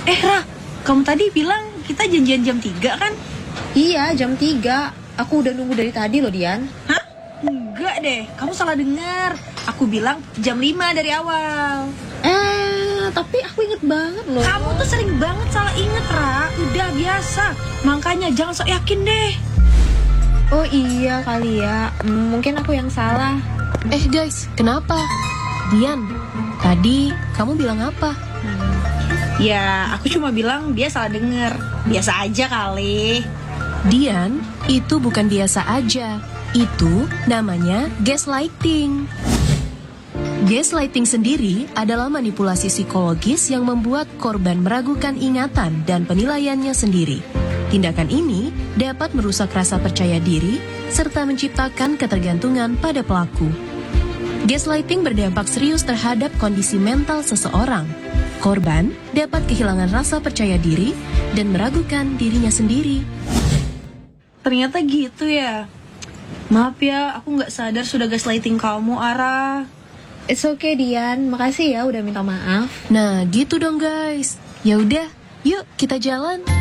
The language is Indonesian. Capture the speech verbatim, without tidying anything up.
Eh Ra, kamu tadi bilang kita janjian jam tiga kan? Iya, jam tiga. Aku udah nunggu dari tadi loh, Dian. Hah? Enggak deh, kamu salah dengar. Aku bilang jam lima dari awal. Eh, tapi aku inget banget loh. Kamu tuh sering banget salah inget, Ra. Udah biasa. Makanya jangan sok yakin deh. Oh iya kali ya. Hmm, mungkin aku yang salah. Eh guys, kenapa? Dian, tadi kamu bilang apa? Ya, aku cuma bilang dia salah denger. Biasa aja kali. Dian, itu bukan biasa aja. Itu namanya gaslighting. Gaslighting sendiri adalah manipulasi psikologis yang membuat korban meragukan ingatan dan penilaiannya sendiri. Tindakan ini dapat merusak rasa percaya diri serta menciptakan ketergantungan pada pelaku. Gaslighting berdampak serius terhadap kondisi mental seseorang. Korban dapat kehilangan rasa percaya diri dan meragukan dirinya sendiri. Ternyata gitu ya. Maaf ya, aku nggak sadar sudah gaslighting kamu, Ara. It's okay, Dian. Makasih ya udah minta maaf. Nah, gitu dong guys. Ya udah, yuk kita jalan.